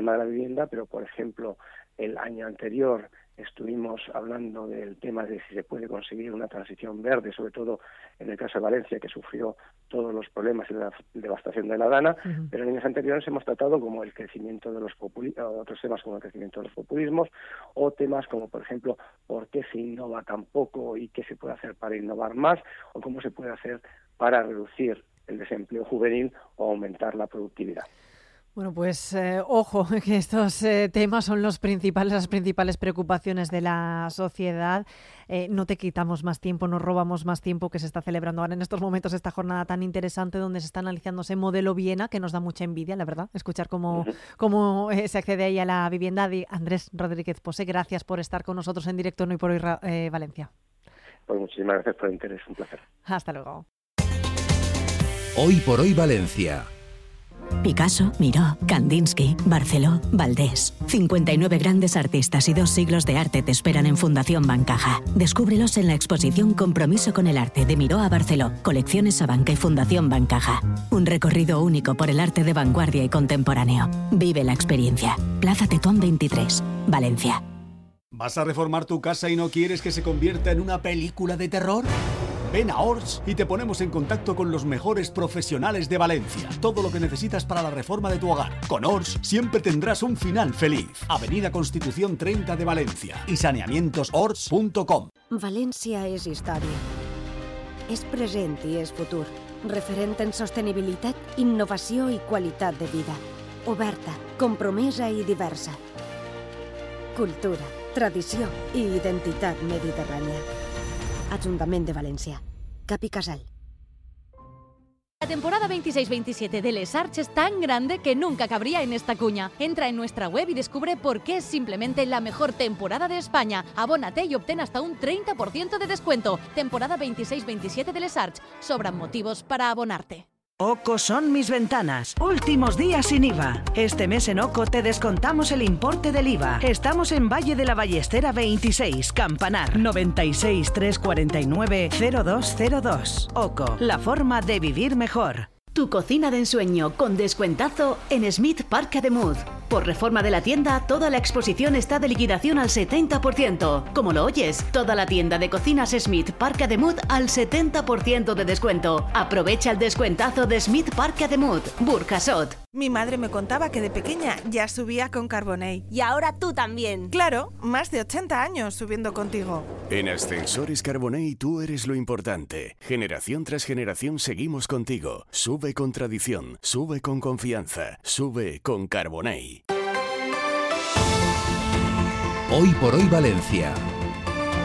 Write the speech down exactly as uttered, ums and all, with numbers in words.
tema de la vivienda, pero por ejemplo el año anterior estuvimos hablando del tema de si se puede conseguir una transición verde, sobre todo en el caso de Valencia, que sufrió todos los problemas y la devastación de la Dana, uh-huh. pero en años anteriores hemos tratado como el crecimiento de los populismos, otros temas como el crecimiento de los populismos, o temas como, por ejemplo, por qué se innova tan poco y qué se puede hacer para innovar más, o cómo se puede hacer para reducir el desempleo juvenil o aumentar la productividad. Bueno, pues eh, ojo, que estos eh, temas son los principales, las principales preocupaciones de la sociedad. Eh, no te quitamos más tiempo, no robamos más tiempo, que se está celebrando ahora en estos momentos esta jornada tan interesante donde se está analizando ese modelo Viena, que nos da mucha envidia, la verdad, escuchar cómo, uh-huh. cómo eh, se accede ahí a la vivienda. De Andrés Rodríguez Pose, gracias por estar con nosotros en directo en Hoy por Hoy eh, Valencia. Pues muchísimas gracias por el interés, un placer. Hasta luego. Hoy por Hoy Valencia. Picasso, Miró, Kandinsky, Barceló, Valdés. cincuenta y nueve grandes artistas y dos siglos de arte te esperan en Fundación Bancaja. Descúbrelos en la exposición Compromiso con el arte de Miró a Barceló, Colecciones Sabanca y Fundación Bancaja. Un recorrido único por el arte de vanguardia y contemporáneo. Vive la experiencia. Plaza Tetuán veintitrés, Valencia. ¿Vas a reformar tu casa y no quieres que se convierta en una película de terror? Ven a Ors y te ponemos en contacto con los mejores profesionales de Valencia. Todo lo que necesitas para la reforma de tu hogar. Con Ors siempre tendrás un final feliz. Avenida Constitución treinta de Valencia y saneamientos ors punto com. València és història. És present i és futur. Referent en sostenibilitat, innovació i qualitat de vida. Oberta, compromesa i diversa. Cultura, tradició i identitat mediterrània. Ajuntament de Valencia. Capi Casal. La temporada veintiséis veintisiete de Les Arts es tan grande que nunca cabría en esta cuña. Entra en nuestra web y descubre por qué es simplemente la mejor temporada de España. Abónate y obtén hasta un treinta por ciento de descuento. Temporada veintiséis veintisiete de Les Arts. Sobran motivos para abonarte. Oco son mis ventanas. Últimos días sin I V A. Este mes en Oco te descontamos el importe del I V A. Estamos en Valle de la Ballestera veintiséis, Campanar. noventa y seis, trescientos cuarenta y nueve, cero dos cero dos. Oco, la forma de vivir mejor. Tu cocina de ensueño con descuentazo en Smith Park Ademud. Por reforma de la tienda, toda la exposición está de liquidación al setenta por ciento. Como lo oyes, toda la tienda de cocinas Smith Park Ademud al setenta por ciento de descuento. Aprovecha el descuentazo de Smith Park Ademud, Burjasot. Mi madre me contaba que de pequeña ya subía con Carbonell. Y ahora tú también. Claro, más de ochenta años subiendo contigo. En Ascensores Carbonell tú eres lo importante. Generación tras generación seguimos contigo. Sube con tradición, sube con confianza, sube con Carbonell. Hoy por Hoy Valencia.